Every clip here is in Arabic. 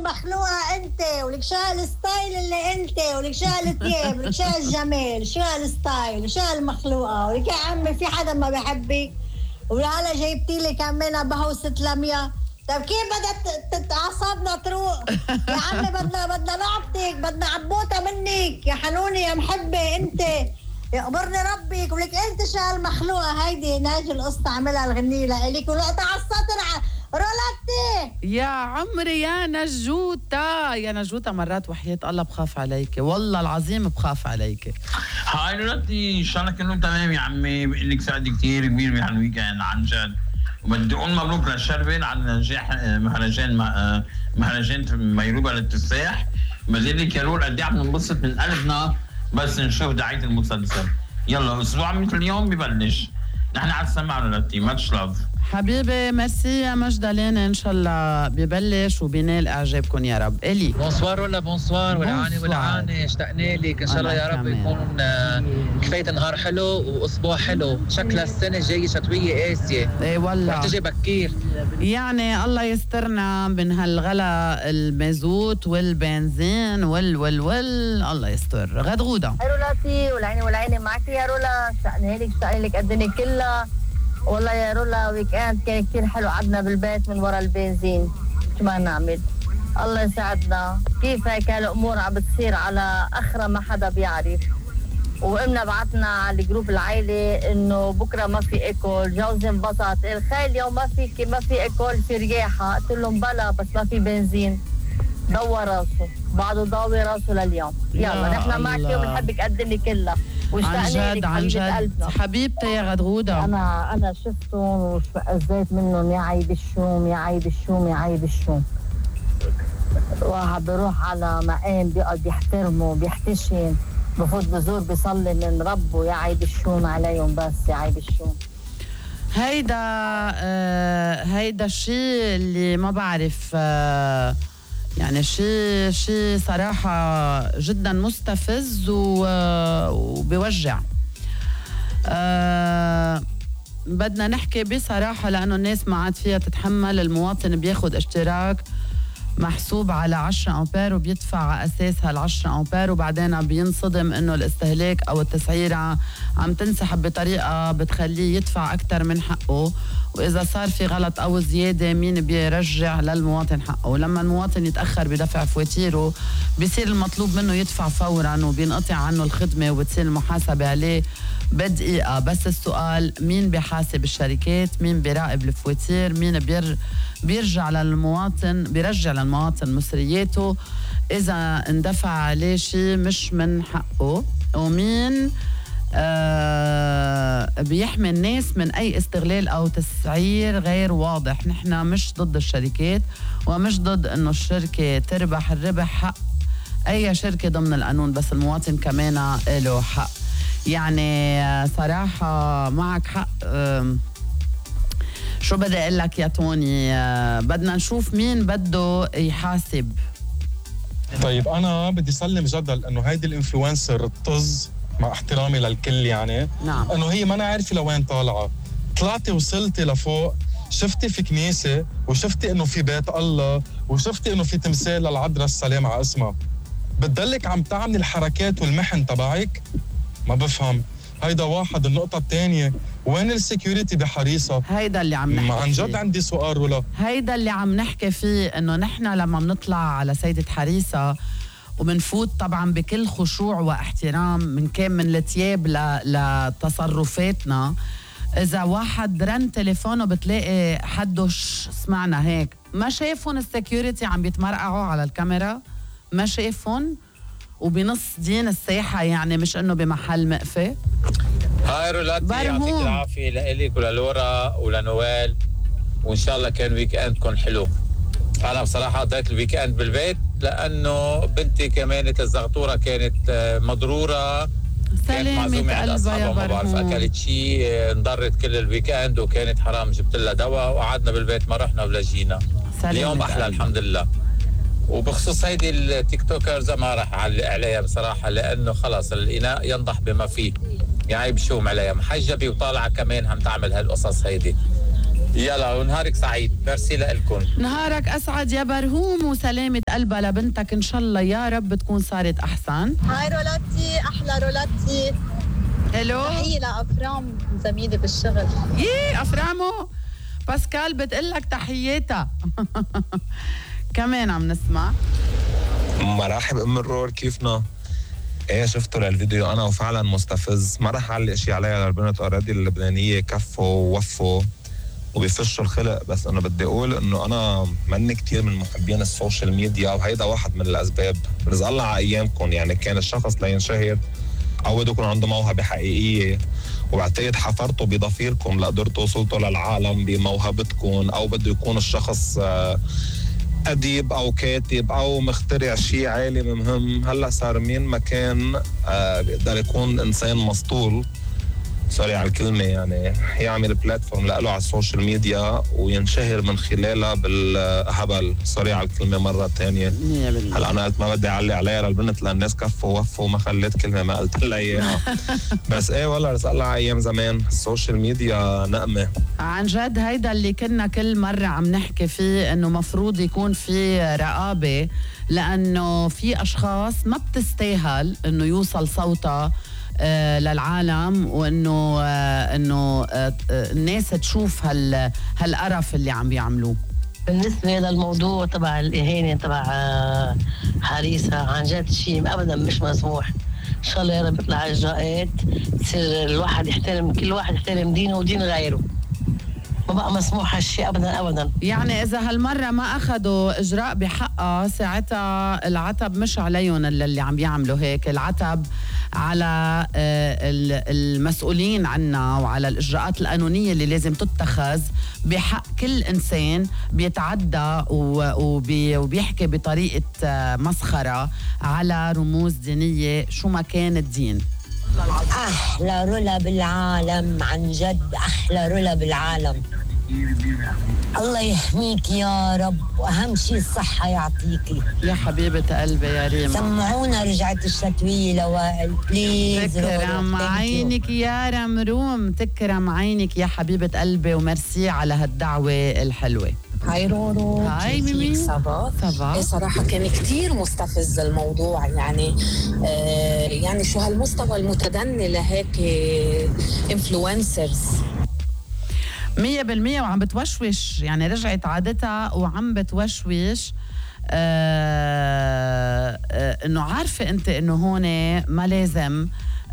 المخلوقة انت، ولك شو الستايل اللي انت، ولك شو الثياب، ولك شو الجمال، شو الستايل، شو المخلوقة، ولك يا عمي في حدا ما بحبك وهلا جايبتي لي كمان بهوسة لميا. طيب كيف بدها اعصابنا تروق؟ يا عمي بدنا نعطيك، بدنا عبوطة منك يا حنوني يا محبة انت، يقبرني ربك. ولك انت شو هالمخلوقة هيدي. ناجي القصة عملها الغنية لإلك ونقطع على السطر رولاتي. يا عمري يا نجوتا، يا نجوتا مرات وحياة الله بخاف عليك، والله العظيم بخاف عليك. هاي رولاتي ان شاء الله كله تمام يا عمي، بقول لك سعد كثير كبير بهالويكند عن جد. وبدي اقول مبروك لشربين على نجاح مهرجان ميروبا للتفاح. بزيد لك يا رول قد ايه عم ننبسط من قلبنا بس نشوف دعايه المسلسل. يلا اسبوع مثل اليوم ببلش، نحن على السمع رولاتي. ماتش لاف حبيبي، ميرسي يا مجدلين، ان شاء الله ببلش وبينال اعجابكم يا رب. الي بونسوار ولا بونسوار والعاني والعاني، اشتقنا لك. ان شاء الله يا رب يكون كفايه نهار حلو واسبوع حلو. شكلها السنه الجايه شتويه قاسيه. اي والله رح تجي بكير، يعني الله يسترنا من هالغلا المازوت والبنزين الله يستر. غدغوده رولاتي والعيني معك يا رولا. اشتقنا لك قدني كلها والله يا رولا. ويكاند كان كتير حلو، قعدنا بالبيت من ورا البنزين، شو ما نعمل. الله يساعدنا. كيف هيك هالامور عم بتصير على اخرى ما حدا بيعرف. وامنا بعتنا على الجروب العائلي انه بكره ما في اكل. جوزي انبسط، الخيل اليوم ما في اكل، في رياحه. قلت لهم بلا بس ما في بنزين. ضوى راسه، بعده ضاوي راسه لليوم. يلا نحن معك وبنحبك قدني كلها. عن جد حبيبتي يا غدغوده. انا شفتهم واشمئزيت منهم. يا عيب الشوم يا عيب الشوم يا عيب الشوم. واحد بيروح على مقام بيقعد يحترمه بيحتشم، بفوت بزور بيصلي من ربه. يا عيب الشوم عليهم بس، يا عيب الشوم. هيدا الشيء اللي ما بعرف، يعني شيء صراحة جدا مستفز وبيوجع. بدنا نحكي بصراحة لأنه الناس ما عاد فيها تتحمل. المواطن بياخد اشتراك محسوب على 10 أمبير وبيدفع على أساس هال10 أمبير، وبعدين بينصدم إنه الاستهلاك أو التسعيرة عم تنسحب بطريقة بتخليه يدفع أكتر من حقه. وإذا صار في غلط أو زيادة مين بيرجع للمواطن حقه؟ ولما المواطن يتأخر بدفع فواتيره بيصير المطلوب منه يدفع فورا وبينقطع عنه الخدمة وبتصير المحاسبة عليه بدقيقة. بس السؤال مين بيحاسب الشركات؟ مين بيراقب الفواتير؟ مين بيرجع للمواطن مصرياته إذا اندفع عليه شيء مش من حقه؟ ومين بيحمي الناس من أي استغلال أو تسعير غير واضح؟ نحن مش ضد الشركات ومش ضد إنه الشركة تربح الربح حق أي شركة ضمن القانون، بس المواطن كمان له حق. يعني صراحة معك حق. شو بدي اقول لك يا توني؟ بدنا نشوف مين بده يحاسب. طيب انا بدي سلم جدل انه هيدي الانفلونسر الطز، مع احترامي للكل يعني، نعم، انه هي ما انا عارفه لوين طالعه. طلعتي وصلتي لفوق، شفتي في كنيسه وشفتي انه في بيت الله وشفتي انه في تمثال للعذراء السلام على اسمها. بتضلك عم تعملي الحركات والمحن تبعك؟ ما بفهم. هيدا واحد. النقطة الثانية، وين السكيورتي بحريصة؟ هيدا اللي عم نحكي فيه. عن جد عندي سؤال ولا؟ هيدا اللي عم نحكي فيه، انه نحن لما بنطلع على سيدة حريصة وبنفوت طبعا بكل خشوع واحترام من كان من الثياب لتصرفاتنا. اذا واحد رن تليفونه بتلاقي حدش سمعنا هيك، ما شايفون السكيورتي عم بيتمرقعوا على الكاميرا؟ ما شايفون؟ وبنص دين الساحة، يعني مش انه بمحل مقفى. هاي رولاتي، يعطيك العافية لإلك وللورا ولنوال، وإن شاء الله كان ويك اند كون حلو. أنا بصراحة قضيت الويك اند بالبيت لأنه بنتي كمان الزغطورة كانت مضرورة، كانت معزومة عند أصحابها وما بعرف أكلت شيء، انضرت كل الويك اند وكانت حرام. جبت لها دواء وقعدنا بالبيت ما رحنا ولا جينا. اليوم أحلى الحمد لله. وبخصوص هيدي التيك توكرز ما راح اعلق عليها بصراحه، لانه خلاص الاناء ينضح بما فيه. يعني بشوم عليها محجبه وطالعه كمان هم تعمل هالقصص هيدي. يلا ونهارك سعيد، ميرسي لكم. نهارك اسعد يا برهوم، وسلامة قلبها لبنتك ان شاء الله يا رب تكون صارت احسن. هاي رولاتي، احلى رولاتي. هلو، تحية لأفرام زميلي بالشغل. افرامو باسكال بتقلك تحياتها. كمان عم نسمع. مرحب ام الرور، كيفنا؟ ايه شفتوا للفيديو انا وفعلا مستفز. ما رح اعلق شيء عليها للبنت، اوريدي اللبنانيه كفوا ووفوا وبيفشوا الخلق، بس انا بدي اقول انه انا ماني كتير من محبين السوشيال ميديا، وهيدا واحد من الاسباب. رزق الله على ايامكم، يعني كان الشخص لينشهر او بده يكون عنده موهبه حقيقيه، وبعتقد حفرتوا بضفيركم لقدرتوا وصلتوا للعالم بموهبتكم، او بده يكون الشخص أديب أو كاتب أو مخترع شيء عالم مهم. هلا صار مين ما كان بيقدر يكون إنسان مسطول، سوري على الكلمة، يعني يعمل بلاتفورم له على السوشيال ميديا وينشهر من خلالها بالهبل، سوري على الكلمة مرة تانية. هلا أنا قلت ما بدي أعلق عليها للبنت لأن الناس كفوا ووفوا وما خليت كلمة ما قلت لها إياها. بس إيه والله رزق الله على أيام زمان، السوشيال ميديا نقمة عن جد. هيدا اللي كنا كل مرة عم نحكي فيه، إنه مفروض يكون في رقابة، لأنه في أشخاص ما بتستاهل إنه يوصل صوتها للعالم، وانه الناس تشوف هالقرف اللي عم بيعملوه. بالنسبة للموضوع تبع الإهانة تبع حريصة، عن جد شيء أبدا مش مسموح. إن شاء الله يا رب يطلع إجراءات تصير الواحد يحترم، كل واحد يحترم دينه ودين غيره. ما بقى مسموح هالشيء أبدا أبدا. يعني إذا هالمرة ما أخذوا إجراء بحقها، ساعتها العتب مش عليهم اللي عم يعملوا هيك، العتب على المسؤولين عنا وعلى الإجراءات القانونية اللي لازم تتخذ بحق كل إنسان بيتعدى وبيحكي بطريقة مسخرة على رموز دينية شو ما كان الدين. أحلى رولا بالعالم، عن جد أحلى رولا بالعالم. الله يحميك يا رب، وأهم شيء الصحة يعطيكي يا حبيبة قلبي يا ريما. سمعونا رجعت الشتوية لوائل بليز. تكرم عينك يا رمروم، تكرم عينك يا حبيبة قلبي، ومرسي على هالدعوة الحلوة. هاي رورو. هاي ميمي. صباح. صراحة كان كتير مستفز الموضوع، يعني شو هالمستوى المتدني لهيك انفلونسرز. 100%. وعم بتوشوش، يعني رجعت عادتها وعم بتوشوش. انه عارفة انت انه هون ما لازم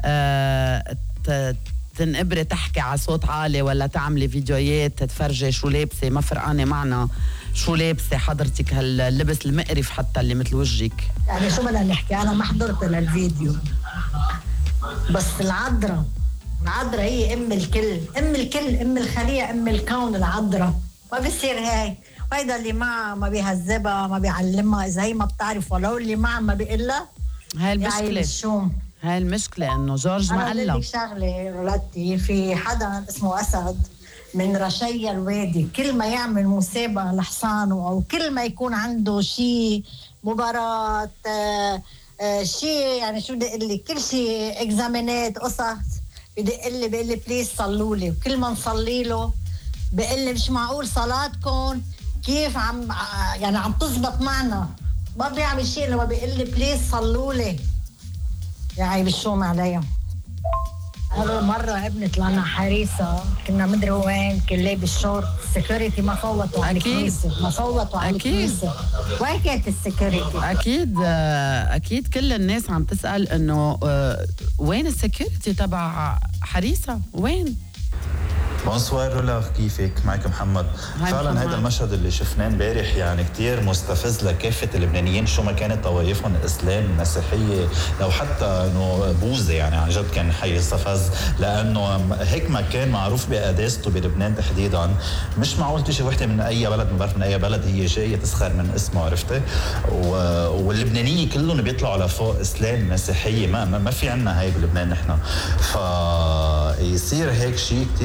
تنقبري تحكي على صوت عالي، ولا تعملي فيديوهات تفرجي شو لابسه، ما فرقانه معنا شو لابسه حضرتك، هاللبس المقرف حتى اللي مثل وجهك. يعني شو بدنا نحكي، انا ما حضرت للفيديو، بس العذراء هي ام الكل، ام الخليقه، ام الكون، العذراء. ما بيصير هيك، وهيدا اللي معها ما بيهذبها، ما بيعلمها، اذا هي ما بتعرف ولو اللي معها ما بيقلها. هاي المشكله، هاي المشكله انه جورج ما قال لها. أنا بدي شغله رولاتي، في حدا اسمه اسد من رشيا الوادي، كل ما يعمل مسابقه لحصانه او كل ما يكون عنده شيء مباراه شيء، يعني شو بدي اقول لك، كل شيء اكزامينات قصص، بيقول لي بليز صلوا لي، وكل ما نصلي له بيقول لي مش معقول صلاتكم كيف عم تزبط معنا، ما بيعمل شيء لما بيقول لي بليز صلوا لي. يعني بالشوم عليهم. أول مرة ابني طلعنا حريصة، كنا مدري وين، كان لابس شورت، السكيورتي ما فوتوا على الكنيسة، ما فوتوا على الكنيسة. وين كانت السكيورتي؟ أكيد كل الناس عم تسأل إنه وين السكيورتي تبع حريصة، وين؟ بونسوار رولا، كيفك؟ معك محمد. فعلا هذا المشهد اللي شفناه امبارح يعني كتير مستفز لكافة اللبنانيين، شو ما كانت طوائفهم، الاسلام، مسيحيه، لو حتى انه بوذي، يعني عن جد كان حيستفز، لانه هيك ما كان معروف بقداسته بلبنان تحديدا. مش معقول تيجي وحده من اي بلد، ما بعرف من اي بلد، هي جايه تسخر من اسمه، عرفتي؟ واللبنانيين كلهم بيطلعوا لفوق، اسلام، مسيحيه، ما في عنا هاي بلبنان نحن. فيصير هيك شيء كتير مستفز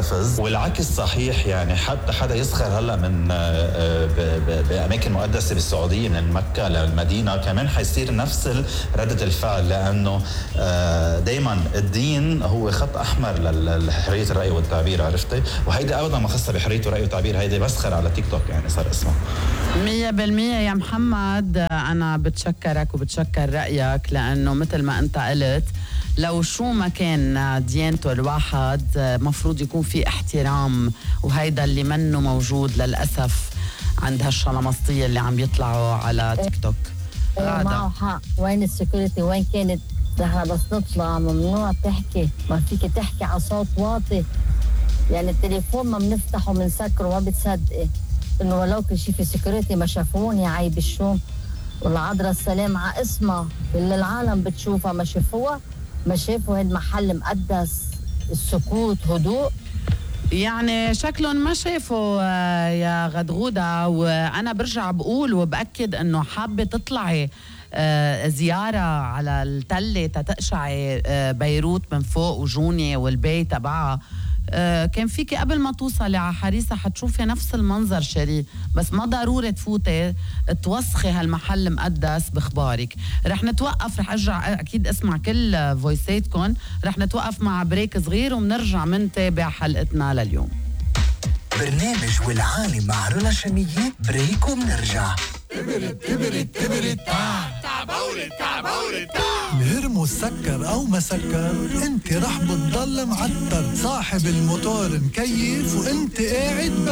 مستفز، والعكس صحيح. يعني حتى حدا يسخر هلا من بأماكن مقدسة بالسعودية من مكة للمدينة كمان حيصير نفس ردة الفعل، لأنه دايما الدين هو خط أحمر لحرية الرأي والتعبير، عرفتي؟ وهيدي أبدا ما خصها بحرية الرأي والتعبير، هيدي بسخر على تيك توك يعني صار اسمه. 100% يا محمد. أنا بتشكرك وبتشكر رأيك، لأنه مثل ما أنت قلت لو شو ما كان ديانته الواحد مفروض يكون في احترام، وهيدا اللي منه موجود للأسف عند هالشلمسطية اللي عم يطلعوا على تيك توك. معه حق. وين السكيورتي؟ وين كانت؟ بس نطلع ممنوع تحكي، ما فيك تحكي على صوت واطي. يعني التليفون ما بنفتحه بنسكره، ما بتصدقي انه ولو كل شيء في سكيورتي ما شافوني عيب الشوم. والعذراء السلام على اسمها كل العالم بتشوفها، ما شافوها؟ ما شافوا هاد محل مقدس، السكوت هدوء. يعني شكلهم ما شافوا يا غدغودة. وأنا برجع بقول وبأكد أنه حابة تطلعي زيارة على التلة تتقشعي بيروت من فوق وجوني والبيت تبعها، كان فيكي قبل ما توصلي على حريصة حتشوفي نفس المنظر شري، بس ما ضروري تفوتي توسخي هالمحل مقدس بخبارك. رح نتوقف، رح أرجع أكيد أسمع كل فويساتكم، رح نتوقف مع بريك صغير ومنرجع منتابع حلقتنا لليوم. برنامج والعالم مع رولا شنية، بريك ومنرجع. الهرمو سكر او ما سكر، انت رح بتضل معتر، صاحب الموتور مكيف وانت قاعد